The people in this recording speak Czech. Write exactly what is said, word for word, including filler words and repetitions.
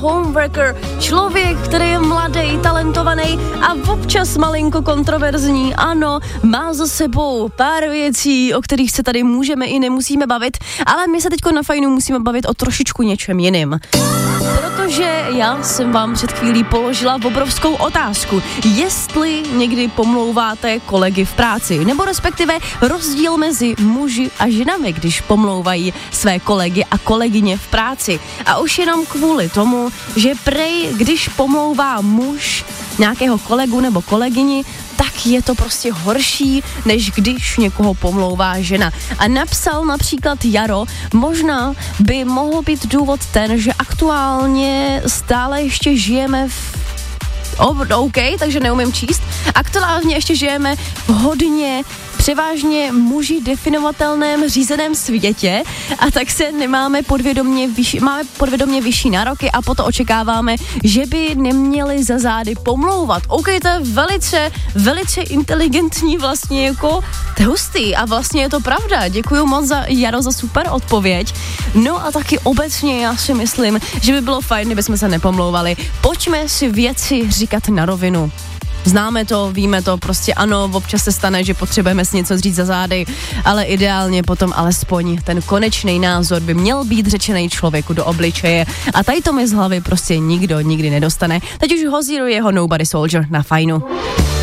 homeworker, člověk, který je mladý, talentovaný a občas malinko kontroverzní. Ano, má za sebou pár věcí, o kterých se tady můžeme i nemusíme bavit, ale my se teďko na Fajnu musíme bavit o trošičku něčem jiným. Protože já jsem vám před chvílí položila obrovskou otázku, jestli někdy pomlouváte kolegy v práci, nebo respektive rozdíl mezi muži a ženami, když pomlouvají své kolegy a kolegyně v práci. A už jenom kvůli tomu, že prej, když pomlouvá muž nějakého kolegu nebo kolegyni, tak je to prostě horší, než když někoho pomlouvá žena. A napsal například Jaro, možná by mohl být důvod ten, že aktuálně stále ještě žijeme v Oh, OK, takže neumím číst. Aktuálně ještě žijeme v hodně převážně muži definovatelném řízeném světě a tak se nemáme podvědomě vyšší, máme podvědomě vyšší nároky a proto očekáváme, že by neměli za zády pomlouvat. OK, to je velice, velice inteligentní vlastně jako hustý a vlastně je to pravda. Děkuju moc za Jaro za super odpověď. No a taky obecně já si myslím, že by bylo fajn, kdybychom se nepomlouvali. Pojďme si věci říkat na rovinu. Známe to, víme to, prostě ano, občas se stane, že potřebujeme si něco říct za zády, ale ideálně potom alespoň ten konečný názor by měl být řečený člověku do obličeje a tady to mi z hlavy prostě nikdo nikdy nedostane. Teď už Hozier jeho Nobody Soldier na Fajnu.